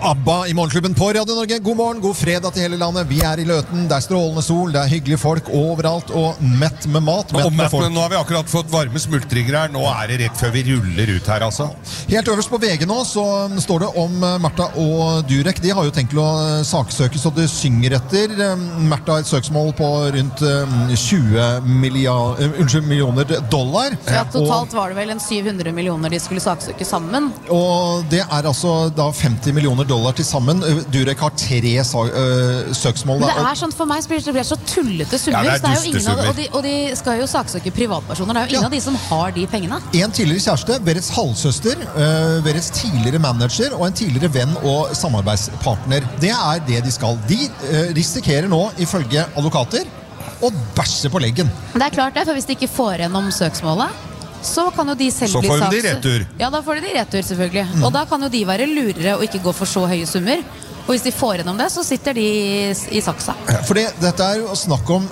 ABBA i Morgenklubben på Radio Norge. God morgen, god fredag til hele landet. Vi er i Løten, det er strålende sol, det er hyggelige folk overalt, og mett med mat. Nå har vi akkurat fått varme smultringer her. Nå er det rett før vi ruller ut her, altså. Helt øverst på VG nå så står det om Märtha og Durek. De har jo tenkt å saksøke så det synger etter. Märtha har et søksmål på rundt 20 millioner dollar. Ja, totalt var det vel en 700 millioner de skulle saksøke sammen. Og det er altså da 50 millioner dollar til sammen. Durek har 3 søksmål. Men det er sånn for meg så blir det så tullete summer. Ja, det er jo ingen av det, og de skal jo saksøke privatpersoner. Det er jo ingen av de som har de pengene. En tidligere kjæreste, Verets halvsøster, Verets tidligere manager og en tidligere venn og samarbeidspartner. Det er det de skal. De risikerer nå, ifølge advokater, å bæsje på leggen. Det er klart det, for hvis de ikke får gjennom søksmålet, så kan jo de selv så bli får de retur. Ja, da får de retur selvfølgelig. Og da kan jo de være lurere og ikke gå for så høye summer. Og hvis de får gjennom det, så sitter de i saksa. For dette er jo snakk om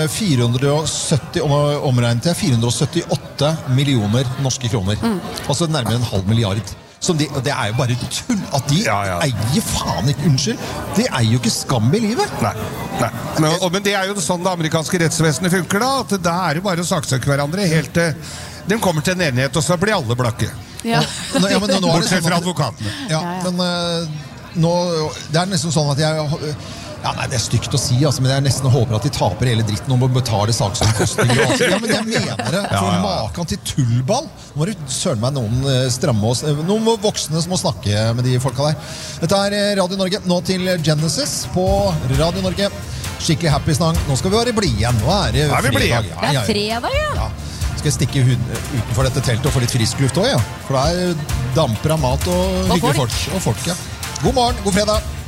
470, omregnet til 478 millioner norske kroner. Altså nærmere en halv milliard. Det er jo bare tull at de eier faen ikke, unnskyld, de eier jo ikke skam i livet. Nei. Men det er jo sånn det amerikanske rettsvesenet funker da, at da er det bare å saksøke hverandre helt til de kommer til en enighet, og så blir alle blakke. Ja. Bortsett fra advokatene. Ja, men nå, det er nesten sånn at jeg... Ja, nei, det er stygt å si, altså, men jeg nesten håper at de taper hele dritten om å betale saksomkostninger. Altså. Ja, men jeg mener det. For maken til tullball. Nå må du søren meg noen stramme oss. Noen voksne som må snakke med de folka der. Dette er Radio Norge. Nå til Genesis på Radio Norge. Skikkelig happy snang. Nå skal vi være blide igjen. Nå er det fredag. Det er fredag, ja. Skal jeg stikke utenfor dette teltet og få litt frisk luft også, ja. For det er damper av mat og hyggelige folk. Ja. God morgen, god fredag.